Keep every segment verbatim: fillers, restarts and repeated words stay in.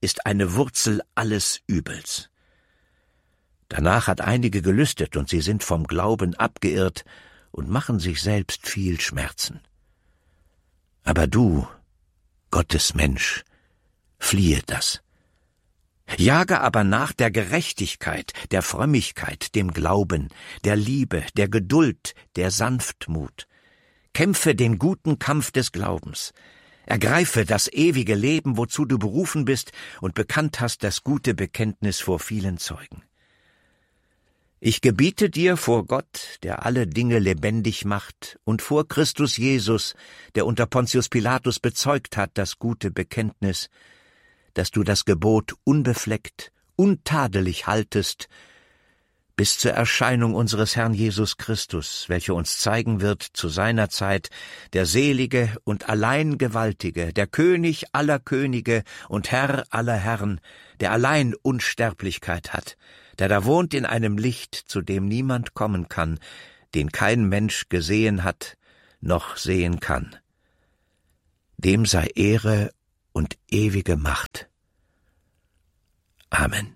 ist eine Wurzel alles Übels. Danach hat einige gelüstet, und sie sind vom Glauben abgeirrt und machen sich selbst viel Schmerzen. Aber du, Gottes Mensch, fliehe das. Jage aber nach der Gerechtigkeit, der Frömmigkeit, dem Glauben, der Liebe, der Geduld, der Sanftmut. Kämpfe den guten Kampf des Glaubens. Ergreife das ewige Leben, wozu du berufen bist und bekannt hast das gute Bekenntnis vor vielen Zeugen. Ich gebiete dir vor Gott, der alle Dinge lebendig macht, und vor Christus Jesus, der unter Pontius Pilatus bezeugt hat das gute Bekenntnis, dass du das Gebot unbefleckt, untadelig haltest, bis zur Erscheinung unseres Herrn Jesus Christus, welcher uns zeigen wird zu seiner Zeit, der Selige und allein Gewaltige, der König aller Könige und Herr aller Herren, der allein Unsterblichkeit hat, der da wohnt in einem Licht, zu dem niemand kommen kann, den kein Mensch gesehen hat, noch sehen kann. Dem sei Ehre und ewige Macht. Amen.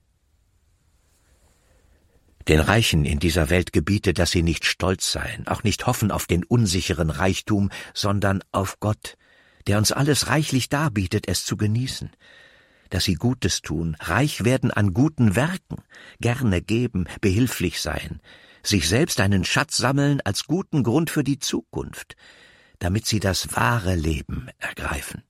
Den Reichen in dieser Welt gebiete, dass sie nicht stolz seien, auch nicht hoffen auf den unsicheren Reichtum, sondern auf Gott, der uns alles reichlich darbietet, es zu genießen, dass sie Gutes tun, reich werden an guten Werken, gerne geben, behilflich sein, sich selbst einen Schatz sammeln als guten Grund für die Zukunft, damit sie das wahre Leben ergreifen.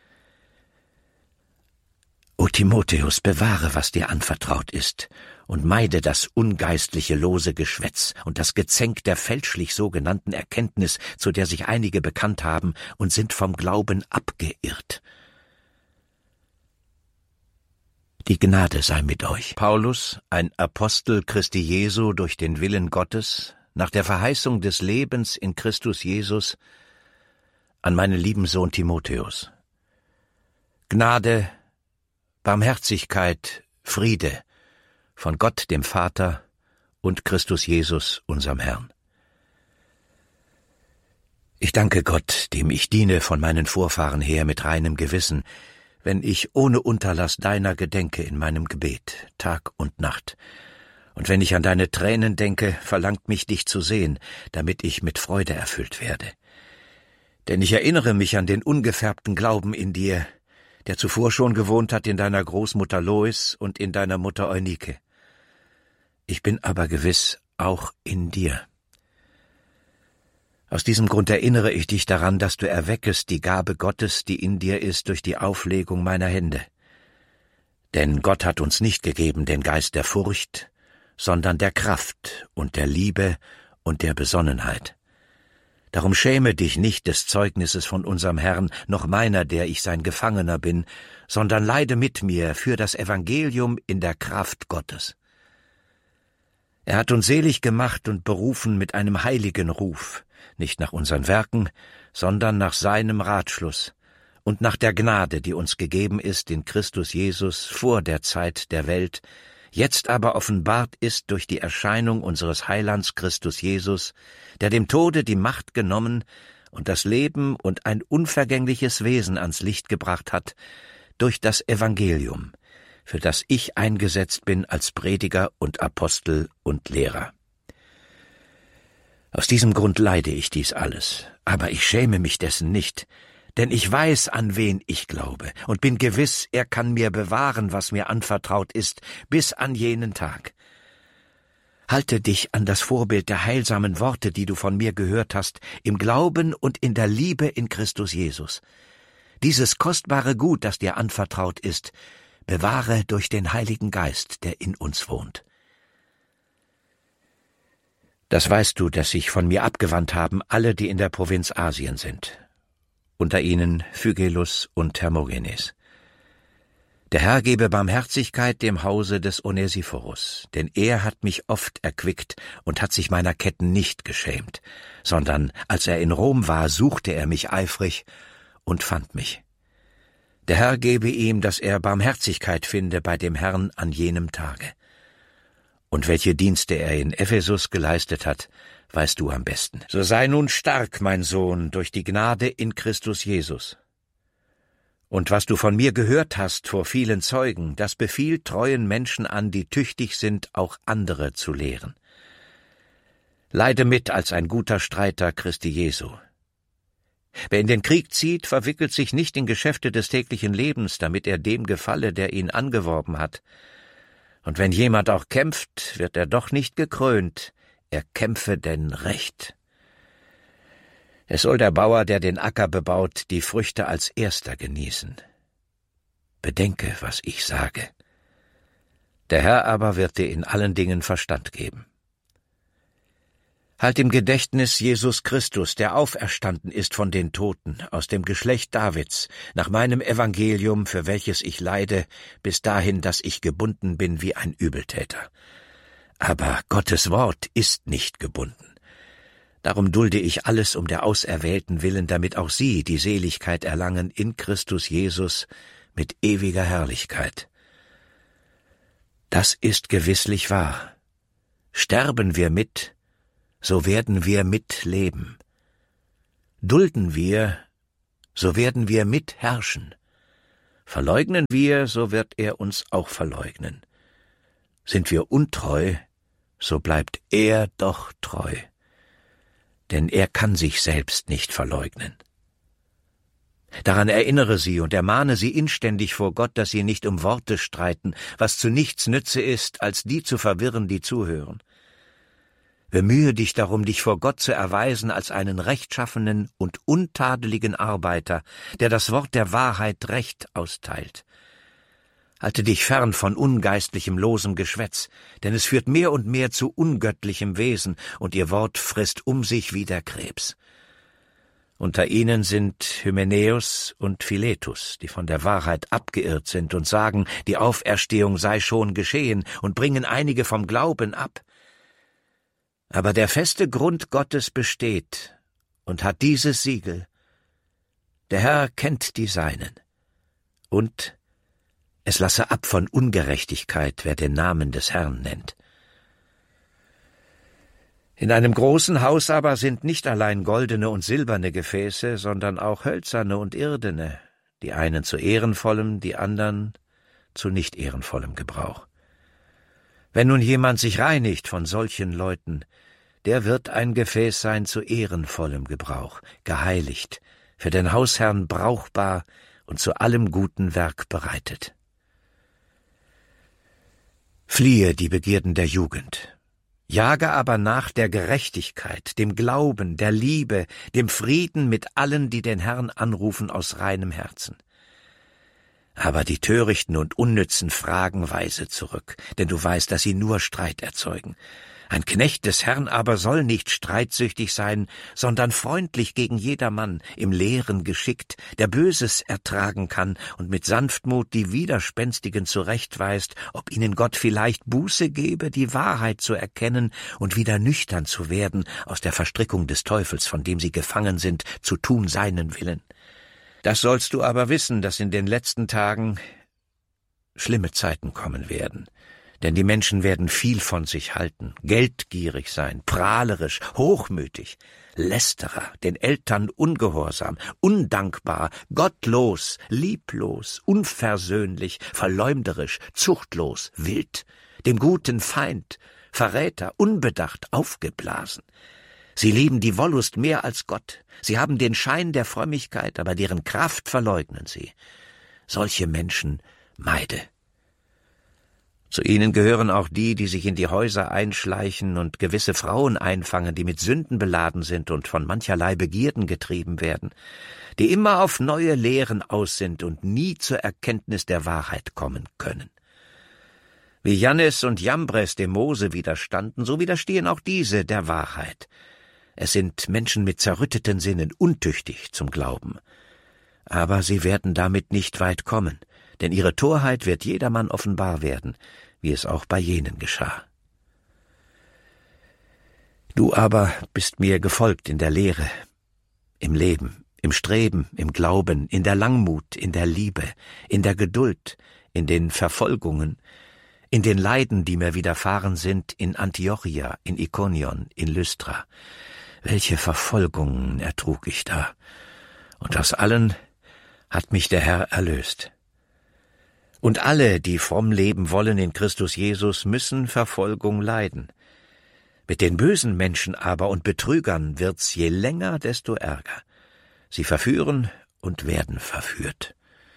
O Timotheus, bewahre, was dir anvertraut ist, und meide das ungeistliche lose Geschwätz und das Gezänk der fälschlich sogenannten Erkenntnis, zu der sich einige bekannt haben und sind vom Glauben abgeirrt. Die Gnade sei mit euch. Paulus, ein Apostel Christi Jesu durch den Willen Gottes, nach der Verheißung des Lebens in Christus Jesus, an meinen lieben Sohn Timotheus. Gnade, Barmherzigkeit, Friede von Gott dem Vater und Christus Jesus, unserem Herrn. Ich danke Gott, dem ich diene von meinen Vorfahren her mit reinem Gewissen, wenn ich ohne Unterlass deiner gedenke in meinem Gebet, Tag und Nacht. Und wenn ich an deine Tränen denke, verlangt mich, dich zu sehen, damit ich mit Freude erfüllt werde. Denn ich erinnere mich an den ungefärbten Glauben in dir, der zuvor schon gewohnt hat in deiner Großmutter Lois und in deiner Mutter Eunike. Ich bin aber gewiss auch in dir. Aus diesem Grund erinnere ich dich daran, dass du erweckest die Gabe Gottes, die in dir ist, durch die Auflegung meiner Hände. Denn Gott hat uns nicht gegeben den Geist der Furcht, sondern der Kraft und der Liebe und der Besonnenheit. Darum schäme dich nicht des Zeugnisses von unserem Herrn, noch meiner, der ich sein Gefangener bin, sondern leide mit mir für das Evangelium in der Kraft Gottes. Er hat uns selig gemacht und berufen mit einem heiligen Ruf, nicht nach unseren Werken, sondern nach seinem Ratschluss und nach der Gnade, die uns gegeben ist in Christus Jesus vor der Zeit der Welt, jetzt aber offenbart ist durch die Erscheinung unseres Heilands Christus Jesus, der dem Tode die Macht genommen und das Leben und ein unvergängliches Wesen ans Licht gebracht hat, durch das Evangelium, für das ich eingesetzt bin als Prediger und Apostel und Lehrer. Aus diesem Grund leide ich dies alles, aber ich schäme mich dessen nicht, denn ich weiß, an wen ich glaube, und bin gewiss, er kann mir bewahren, was mir anvertraut ist, bis an jenen Tag. Halte dich an das Vorbild der heilsamen Worte, die du von mir gehört hast, im Glauben und in der Liebe in Christus Jesus. Dieses kostbare Gut, das dir anvertraut ist, bewahre durch den Heiligen Geist, der in uns wohnt. Das weißt du, dass sich von mir abgewandt haben alle, die in der Provinz Asien sind, unter ihnen Phygelus und Hermogenes. Der Herr gebe Barmherzigkeit dem Hause des Onesiphorus, denn er hat mich oft erquickt und hat sich meiner Ketten nicht geschämt, sondern als er in Rom war, suchte er mich eifrig und fand mich. Der Herr gebe ihm, dass er Barmherzigkeit finde bei dem Herrn an jenem Tage. Und welche Dienste er in Ephesus geleistet hat, weißt du am besten. So sei nun stark, mein Sohn, durch die Gnade in Christus Jesus. Und was du von mir gehört hast vor vielen Zeugen, das befiehl treuen Menschen an, die tüchtig sind, auch andere zu lehren. Leide mit als ein guter Streiter Christi Jesu. Wer in den Krieg zieht, verwickelt sich nicht in Geschäfte des täglichen Lebens, damit er dem gefalle, der ihn angeworben hat. Und wenn jemand auch kämpft, wird er doch nicht gekrönt, er kämpfe denn recht. Es soll der Bauer, der den Acker bebaut, die Früchte als erster genießen. Bedenke, was ich sage. Der Herr aber wird dir in allen Dingen Verstand geben. Halt im Gedächtnis Jesus Christus, der auferstanden ist von den Toten, aus dem Geschlecht Davids, nach meinem Evangelium, für welches ich leide, bis dahin, dass ich gebunden bin wie ein Übeltäter. Aber Gottes Wort ist nicht gebunden. Darum dulde ich alles um der Auserwählten willen, damit auch sie die Seligkeit erlangen in Christus Jesus mit ewiger Herrlichkeit. Das ist gewisslich wahr. Sterben wir mit, so werden wir mitleben. Dulden wir, so werden wir mitherrschen. Verleugnen wir, so wird er uns auch verleugnen. Sind wir untreu, so bleibt er doch treu. Denn er kann sich selbst nicht verleugnen. Daran erinnere sie und ermahne sie inständig vor Gott, dass sie nicht um Worte streiten, was zu nichts nütze ist, als die zu verwirren, die zuhören. Bemühe dich darum, dich vor Gott zu erweisen als einen rechtschaffenen und untadeligen Arbeiter, der das Wort der Wahrheit recht austeilt. Halte dich fern von ungeistlichem, losem Geschwätz, denn es führt mehr und mehr zu ungöttlichem Wesen, und ihr Wort frisst um sich wie der Krebs. Unter ihnen sind Hymenäus und Philetus, die von der Wahrheit abgeirrt sind und sagen, die Auferstehung sei schon geschehen, und bringen einige vom Glauben ab. Aber der feste Grund Gottes besteht und hat dieses Siegel: Der Herr kennt die Seinen, und es lasse ab von Ungerechtigkeit, wer den Namen des Herrn nennt. In einem großen Haus aber sind nicht allein goldene und silberne Gefäße, sondern auch hölzerne und irdene, die einen zu ehrenvollem, die anderen zu nicht ehrenvollem Gebrauch. Wenn nun jemand sich reinigt von solchen Leuten, der wird ein Gefäß sein zu ehrenvollem Gebrauch, geheiligt, für den Hausherrn brauchbar und zu allem guten Werk bereitet. Fliehe die Begierden der Jugend, jage aber nach der Gerechtigkeit, dem Glauben, der Liebe, dem Frieden mit allen, die den Herrn anrufen aus reinem Herzen. Aber die Törichten und Unnützen fragen weise zurück, denn du weißt, dass sie nur Streit erzeugen. Ein Knecht des Herrn aber soll nicht streitsüchtig sein, sondern freundlich gegen jedermann, im Lehren geschickt, der Böses ertragen kann und mit Sanftmut die Widerspenstigen zurechtweist, ob ihnen Gott vielleicht Buße gebe, die Wahrheit zu erkennen und wieder nüchtern zu werden, aus der Verstrickung des Teufels, von dem sie gefangen sind, zu tun seinen Willen. Das sollst du aber wissen, dass in den letzten Tagen schlimme Zeiten kommen werden. Denn die Menschen werden viel von sich halten, geldgierig sein, prahlerisch, hochmütig, Lästerer, den Eltern ungehorsam, undankbar, gottlos, lieblos, unversöhnlich, verleumderisch, zuchtlos, wild, dem Guten Feind, Verräter, unbedacht, aufgeblasen. Sie lieben die Wollust mehr als Gott. Sie haben den Schein der Frömmigkeit, aber deren Kraft verleugnen sie. Solche Menschen meide. Zu ihnen gehören auch die, die sich in die Häuser einschleichen und gewisse Frauen einfangen, die mit Sünden beladen sind und von mancherlei Begierden getrieben werden, die immer auf neue Lehren aus sind und nie zur Erkenntnis der Wahrheit kommen können. Wie Jannes und Jambres dem Mose widerstanden, so widerstehen auch diese der Wahrheit. Es sind Menschen mit zerrütteten Sinnen, untüchtig zum Glauben. Aber sie werden damit nicht weit kommen, denn ihre Torheit wird jedermann offenbar werden, wie es auch bei jenen geschah. Du aber bist mir gefolgt in der Lehre, im Leben, im Streben, im Glauben, in der Langmut, in der Liebe, in der Geduld, in den Verfolgungen, in den Leiden, die mir widerfahren sind in Antiochia, in Ikonion, in Lystra. Welche Verfolgungen ertrug ich da! Und aus allen hat mich der Herr erlöst. Und alle, die fromm leben wollen in Christus Jesus, müssen Verfolgung leiden. Mit den bösen Menschen aber und Betrügern wird's je länger, desto ärger. Sie verführen und werden verführt.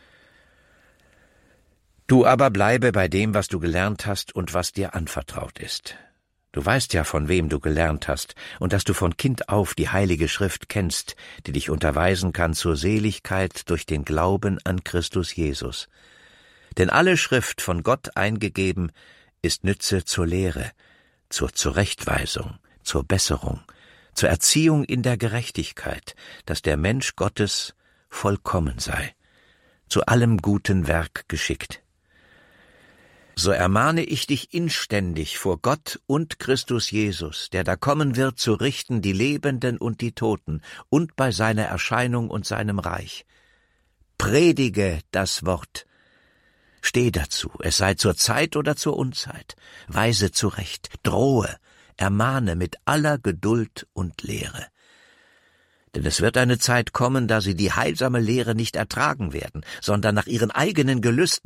Du aber bleibe bei dem, was du gelernt hast und was dir anvertraut ist. Du weißt ja, von wem du gelernt hast, und dass du von Kind auf die Heilige Schrift kennst, die dich unterweisen kann zur Seligkeit durch den Glauben an Christus Jesus. Denn alle Schrift, von Gott eingegeben, ist Nütze zur Lehre, zur Zurechtweisung, zur Besserung, zur Erziehung in der Gerechtigkeit, dass der Mensch Gottes vollkommen sei, zu allem guten Werk geschickt. So ermahne ich dich inständig vor Gott und Christus Jesus, der da kommen wird, zu richten die Lebenden und die Toten, und bei seiner Erscheinung und seinem Reich. Predige das Wort. Steh dazu, es sei zur Zeit oder zur Unzeit, weise zurecht, drohe, ermahne mit aller Geduld und Lehre. Denn es wird eine Zeit kommen, da sie die heilsame Lehre nicht ertragen werden, sondern nach ihren eigenen Gelüsten